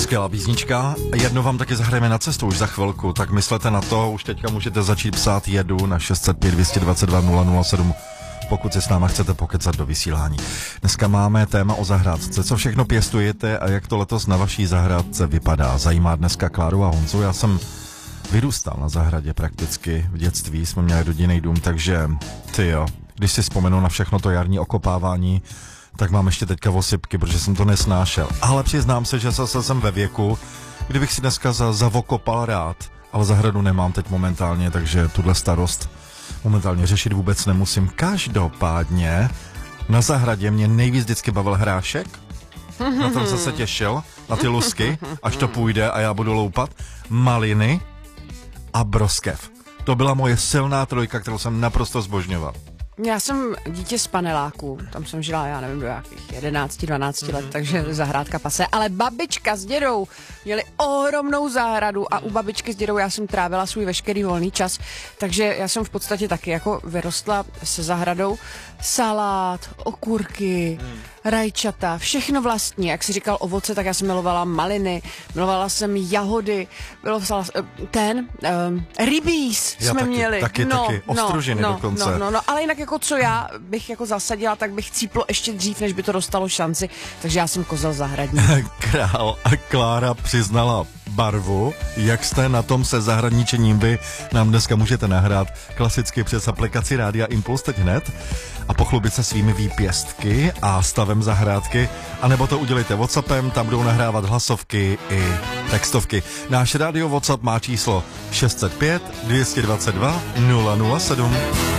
Skvělá písnička. Jedno vám taky zahrajeme na cestu už za chvilku, tak myslete na to, už teďka můžete začít psát jedu na 605 222 007, pokud se s náma chcete pokecat do vysílání. Dneska máme téma o zahrádce. Co všechno pěstujete a jak to letos na vaší zahrádce vypadá? Zajímá dneska Kláru a Honzu. Já jsem vyrůstal na zahradě prakticky. V dětství jsme měli rodinný dům, takže tyjo, když si vzpomenu na všechno to jarní okopávání, tak mám ještě teďka osypky, protože jsem to nesnášel. Ale přiznám se, že zase jsem ve věku, kdybych si dneska zavokopal rád, ale zahradu nemám teď momentálně, takže tuhle starost momentálně řešit vůbec nemusím. Každopádně na zahradě mě nejvíc vždycky bavil hrášek. Na tom jsem se těšil, na ty lusky, až to půjde a já budu loupat. Maliny a broskev. To byla moje silná trojka, kterou jsem naprosto zbožňoval. Já jsem dítě z paneláku, tam jsem žila, já nevím, do jakých 11-12 let, takže zahrádka pase, ale babička s dědou měli ohromnou zahradu a u babičky s dědou já jsem trávila svůj veškerý volný čas, takže já jsem v podstatě taky jako vyrostla se zahradou. Salát, okurky, rajčata, všechno vlastní. Jak jsi říkal ovoce, tak já jsem milovala maliny, milovala jsem jahody, milovala rybíz jsme měli. Taky, ostružiny dokonce. Ale jinak jako co já bych jako zasadila, tak bych cíplo ještě dřív, než by to dostalo šanci, takže já jsem kozel zahradní. Král a Klára přiznala barvu. Jak jste na tom se zahradničením vy, nám dneska můžete nahrát klasicky přes aplikaci Rádia Impuls teď hned a pochlubit se svými výpěstky a stavem zahrádky, anebo to udělejte WhatsAppem, tam budou nahrávat hlasovky i textovky. Náš rádio WhatsApp má číslo 605 222 007.